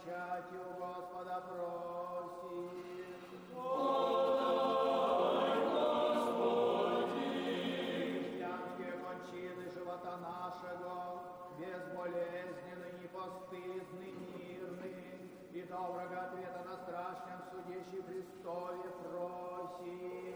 печати у Господа просим. Христианские кончины живота нашего, безболезненный, непостыдный, мирный, и доброго ответа на страшном судящий Христове просим.